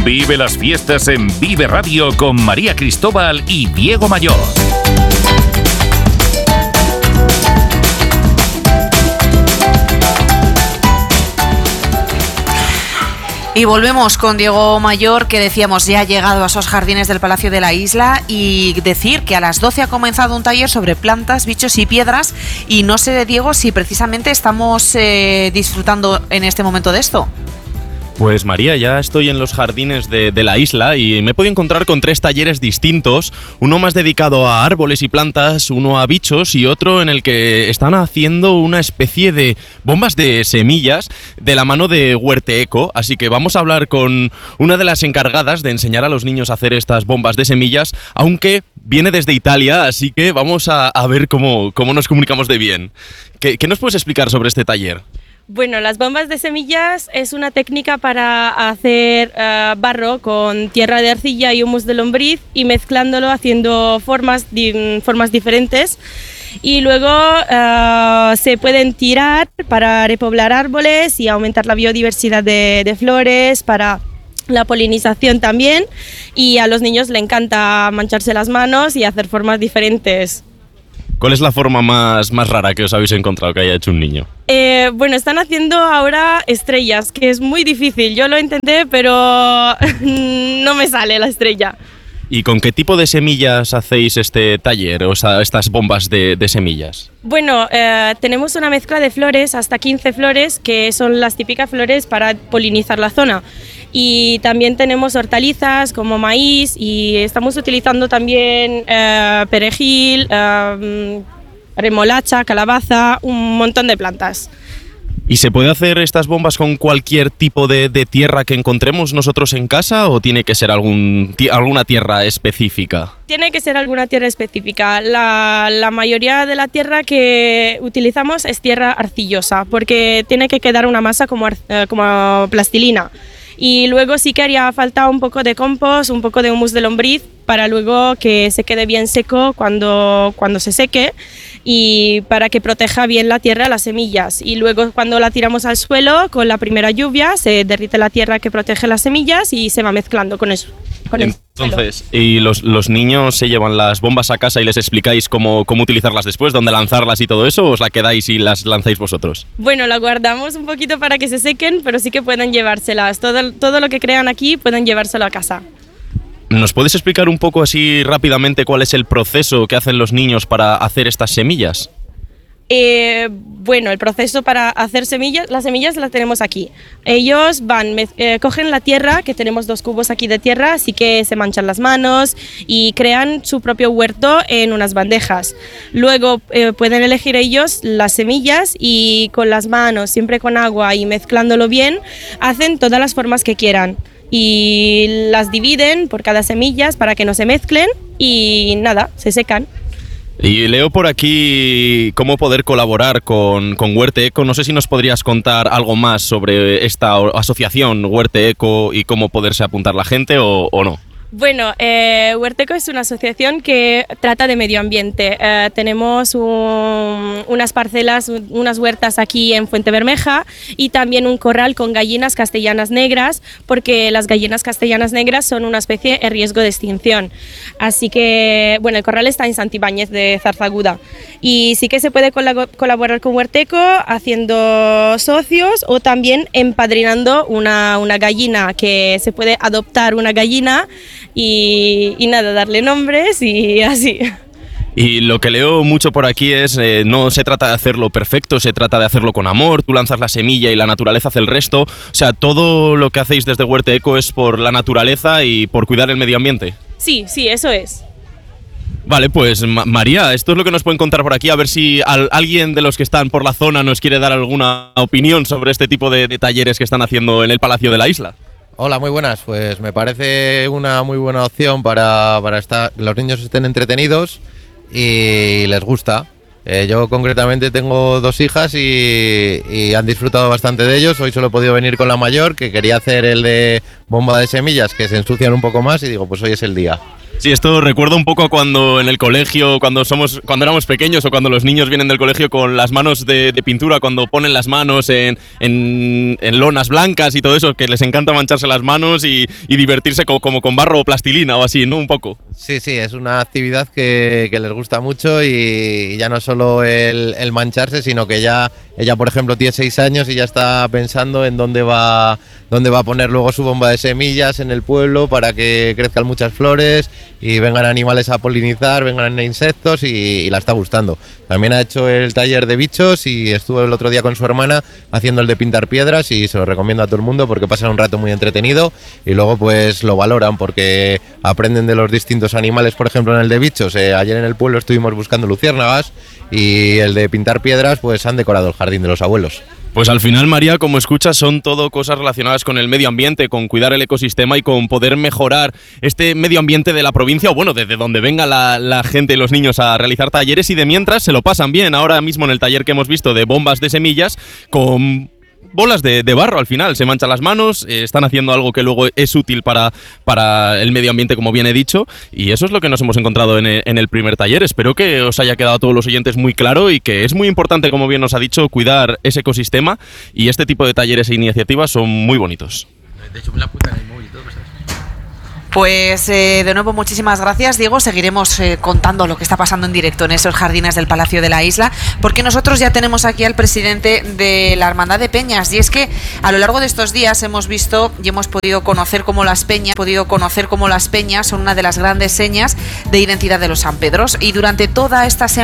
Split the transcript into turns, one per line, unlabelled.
Vive las fiestas en Vive Radio con María Cristóbal y Diego Mayor.
Y volvemos con Diego Mayor, que decíamos ya ha llegado a esos jardines del Palacio de la Isla, y decir que a las 12 ha comenzado un taller sobre plantas, bichos y piedras, y no sé, Diego, si precisamente estamos disfrutando en este momento de esto.
Pues María, ya estoy en los jardines de la isla y me he podido encontrar con 3 talleres distintos, uno más dedicado a árboles y plantas, uno a bichos y otro en el que están haciendo una especie de bombas de semillas de la mano de Huerteeco, así que vamos a hablar con una de las encargadas de enseñar a los niños a hacer estas bombas de semillas, aunque viene desde Italia, así que vamos a ver cómo nos comunicamos de bien. ¿Qué nos puedes explicar sobre este taller?
Bueno, las bombas de semillas es una técnica para hacer barro con tierra de arcilla y humus de lombriz y mezclándolo haciendo formas diferentes. Y luego se pueden tirar para repoblar árboles y aumentar la biodiversidad de flores, para la polinización también. Y a los niños les encanta mancharse las manos y hacer formas diferentes.
¿Cuál es la forma más rara que os habéis encontrado que haya hecho un niño?
Bueno, están haciendo ahora estrellas, que es muy difícil. Yo lo intenté, pero no me sale la estrella.
¿Y con qué tipo de semillas hacéis este taller, o sea, estas bombas de semillas?
Bueno, tenemos una mezcla de flores, hasta 15 flores, que son las típicas flores para polinizar la zona. Y también tenemos hortalizas como maíz y estamos utilizando también perejil, remolacha, calabaza, un montón de plantas.
¿Y se puede hacer estas bombas con cualquier tipo de tierra que encontremos nosotros en casa o tiene que ser alguna tierra específica?
Tiene que ser alguna tierra específica. La mayoría de la tierra que utilizamos es tierra arcillosa porque tiene que quedar una masa como plastilina. Y luego sí que haría falta un poco de compost, un poco de humus de lombriz para luego que se quede bien seco cuando se seque y para que proteja bien la tierra, las semillas. Y luego cuando la tiramos al suelo con la primera lluvia se derrite la tierra que protege las semillas y se va mezclando con eso.
Entonces, ¿y los niños se llevan las bombas a casa y les explicáis cómo utilizarlas después, dónde lanzarlas y todo eso, o os la quedáis y las lanzáis vosotros?
Bueno, la guardamos un poquito para que se sequen, pero sí que pueden llevárselas. Todo lo que crean aquí pueden llevárselo a casa.
¿Nos puedes explicar un poco así rápidamente cuál es el proceso que hacen los niños para hacer estas semillas?
Bueno, el proceso para hacer semillas, las semillas las tenemos aquí. Ellos cogen la tierra, que tenemos 2 cubos aquí de tierra, así que se manchan las manos y crean su propio huerto en unas bandejas. Luego pueden elegir ellos las semillas y con las manos, siempre con agua y mezclándolo bien, hacen todas las formas que quieran. Y las dividen por cada semilla para que no se mezclen y nada, se secan.
Y leo por aquí cómo poder colaborar con Huerteeco. No sé si nos podrías contar algo más sobre esta asociación Huerteeco y cómo poderse apuntar la gente o no.
Bueno, Huerteeco es una asociación que trata de medio ambiente. Tenemos unas parcelas, unas huertas aquí en Fuentebermeja y también un corral con gallinas castellanas negras, porque las gallinas castellanas negras son una especie en riesgo de extinción. Así que, bueno, el corral está en Santibáñez de Zarzaguda y sí que se puede colaborar con Huerteeco haciendo socios o también empadrinando una gallina, que se puede adoptar una gallina y nada, darle nombres y así.
Y lo que leo mucho por aquí es, no se trata de hacerlo perfecto, se trata de hacerlo con amor, tú lanzas la semilla y la naturaleza hace el resto, o sea, todo lo que hacéis desde Huerteeco es por la naturaleza y por cuidar el medio ambiente.
Sí, eso es.
Vale, pues María, esto es lo que nos pueden contar por aquí, a ver si alguien de los que están por la zona nos quiere dar alguna opinión sobre este tipo de talleres que están haciendo en el Palacio de la Isla.
Hola, muy buenas. Pues me parece una muy buena opción para los niños estén entretenidos y les gusta. Yo concretamente tengo 2 hijas y han disfrutado bastante de ellos. Hoy solo he podido venir con la mayor, que quería hacer el de bomba de semillas, que se ensucian un poco más, y digo, pues hoy es el día.
Sí, esto recuerda un poco a cuando en el colegio, cuando éramos pequeños o cuando los niños vienen del colegio con las manos de pintura, cuando ponen las manos en lonas blancas y todo eso, que les encanta mancharse las manos y divertirse como con barro o plastilina o así, ¿no? Un poco.
Sí, es una actividad que les gusta mucho y ya no solo el mancharse, sino que ella, por ejemplo, tiene 6 años y ya está pensando en dónde va a poner luego su bomba de semillas en el pueblo para que crezcan muchas flores y vengan animales a polinizar, vengan insectos y la está gustando. También ha hecho el taller de bichos y estuvo el otro día con su hermana haciendo el de pintar piedras y se lo recomiendo a todo el mundo porque pasan un rato muy entretenido y luego pues lo valoran porque aprenden de los distintos animales. Por ejemplo, en el de bichos, ayer en el pueblo estuvimos buscando luciérnagas y el de pintar piedras pues han decorado el jardín de los abuelos.
Pues al final, María, como escuchas, son todo cosas relacionadas con el medio ambiente, con cuidar el ecosistema y con poder mejorar este medio ambiente de la provincia, o bueno, desde donde venga la gente y los niños a realizar talleres, y de mientras se lo pasan bien. Ahora mismo en el taller que hemos visto de bombas de semillas, con bolas de barro al final, se manchan las manos, están haciendo algo que luego es útil para el medio ambiente, como bien he dicho, y eso es lo que nos hemos encontrado en el primer taller. Espero que os haya quedado a todos los oyentes muy claro y que es muy importante, como bien nos ha dicho, cuidar ese ecosistema, y este tipo de talleres e iniciativas son muy bonitos.
De hecho, me la puta en el móvil y todo, ¿sabes?
Pues de nuevo muchísimas gracias, Diego. Seguiremos contando lo que está pasando en directo en esos jardines del Palacio de la Isla, porque nosotros ya tenemos aquí al presidente de la Hermandad de Peñas, y es que a lo largo de estos días hemos visto y hemos podido conocer cómo las peñas son una de las grandes señas de identidad de los San Pedros, y durante toda esta semana